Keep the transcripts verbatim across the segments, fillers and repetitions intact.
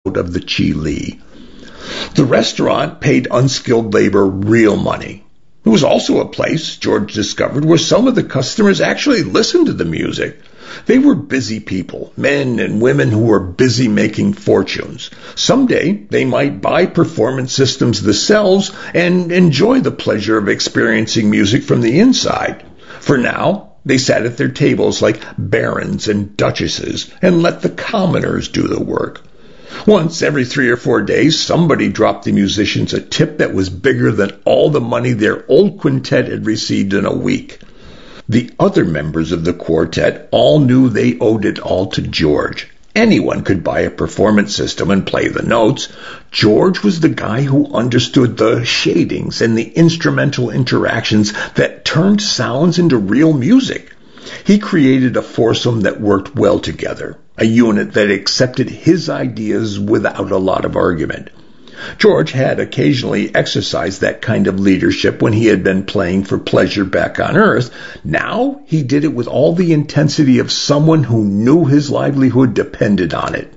of the Chi Li. The restaurant paid unskilled labor real money. It was also a place, George discovered, where some of the customers actually listened to the music. They were busy people, men and women who were busy making fortunes. Someday they might buy performance systems themselves and enjoy the pleasure of experiencing music from the inside. For now, they sat at their tables like barons and duchesses and let the commoners do the work. Once every three or four days, somebody dropped the musicians a tip that was bigger than all the money their old quintet had received in a week. The other members of the quartet all knew they owed it all to George. Anyone could buy a performance system and play the notes. George was the guy who understood the shadings and the instrumental interactions that turned sounds into real music. He created a foursome that worked well together, a unit that accepted his ideas without a lot of argument. George had occasionally exercised that kind of leadership when he had been playing for pleasure back on Earth. Now he did it with all the intensity of someone who knew his livelihood depended on it.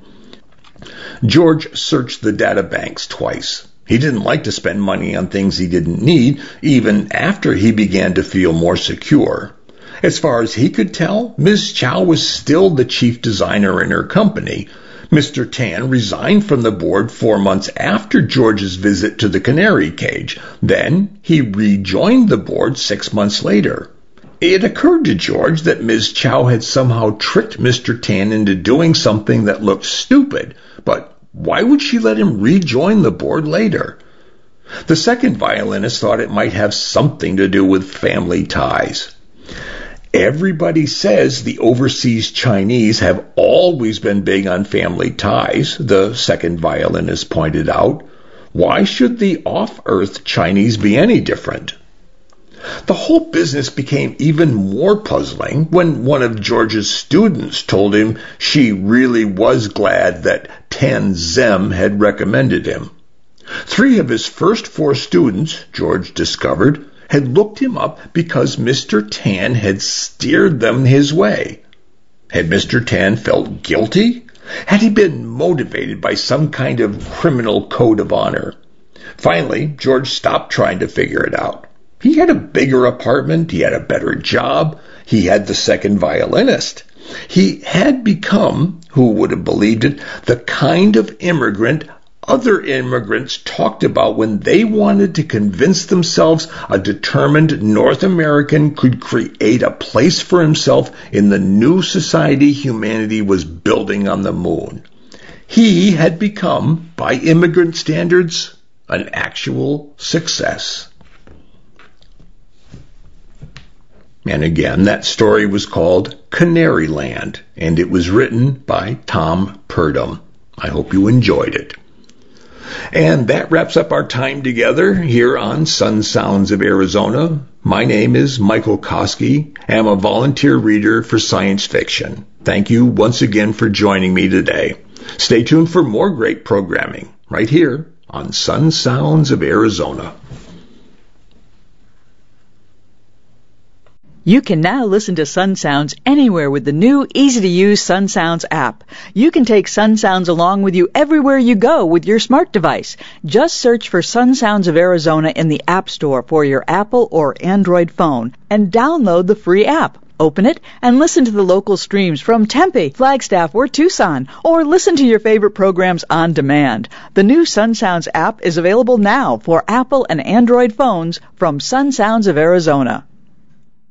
George searched the data banks twice. He didn't like to spend money on things he didn't need, even after he began to feel more secure. As far as he could tell, Miz Chow was still the chief designer in her company. Mister Tan resigned from the board four months after George's visit to the canary cage. Then he rejoined the board six months later. It occurred to George that Miz Chow had somehow tricked Mister Tan into doing something that looked stupid, but why would she let him rejoin the board later? The second violinist thought it might have something to do with family ties. Everybody says the overseas Chinese have always been big on family ties, the second violinist pointed out. Why should the off-Earth Chinese be any different? The whole business became even more puzzling when one of George's students told him she really was glad that Tan Zem had recommended him. Three of his first four students, George discovered, had looked him up because Mister Tan had steered them his way. Had Mister Tan felt guilty? Had he been motivated by some kind of criminal code of honor? Finally, George stopped trying to figure it out. He had a bigger apartment, he had a better job, he had the second violinist. He had become, who would have believed it, the kind of immigrant other immigrants talked about when they wanted to convince themselves a determined North American could create a place for himself in the new society humanity was building on the moon. He had become, by immigrant standards, an actual success. And again, that story was called Canary Land, and it was written by Tom Purdom. I hope you enjoyed it. And that wraps up our time together here on Sun Sounds of Arizona. My name is Michael Koski. I'm a volunteer reader for science fiction. Thank you once again for joining me today. Stay tuned for more great programming right here on Sun Sounds of Arizona. You can now listen to Sun Sounds anywhere with the new, easy-to-use Sun Sounds app. You can take Sun Sounds along with you everywhere you go with your smart device. Just search for Sun Sounds of Arizona in the App Store for your Apple or Android phone and download the free app. Open it and listen to the local streams from Tempe, Flagstaff, or Tucson, or listen to your favorite programs on demand. The new Sun Sounds app is available now for Apple and Android phones from Sun Sounds of Arizona.